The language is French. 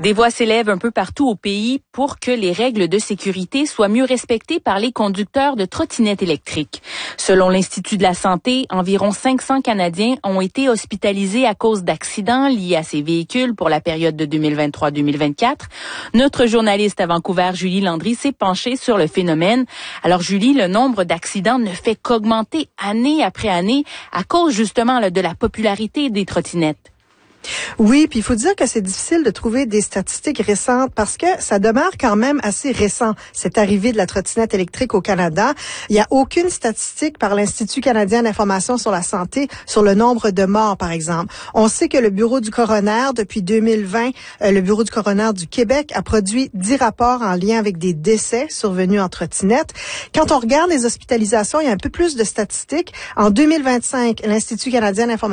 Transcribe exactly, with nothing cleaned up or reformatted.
Des voix s'élèvent un peu partout au pays pour que les règles de sécurité soient mieux respectées par les conducteurs de trottinettes électriques. Selon l'Institut de la santé, environ cinq cents Canadiens ont été hospitalisés à cause d'accidents liés à ces véhicules pour la période de deux mille vingt-trois deux mille vingt-quatre. Notre journaliste à Vancouver, Julie Landry, s'est penchée sur le phénomène. Alors Julie, le nombre d'accidents ne fait qu'augmenter année après année à cause justement là, de la popularité des trottinettes. Oui, puis il faut dire que c'est difficile de trouver des statistiques récentes parce que ça demeure quand même assez récent, cette arrivée de la trottinette électrique au Canada. Il n'y a aucune statistique par l'Institut canadien d'information sur la santé sur le nombre de morts, par exemple. On sait que le Bureau du coroner, depuis deux mille vingt, euh, le Bureau du coroner du Québec a produit dix rapports en lien avec des décès survenus en trottinette. Quand on regarde les hospitalisations, il y a un peu plus de statistiques. En deux mille vingt-cinq, l'Institut canadien d'information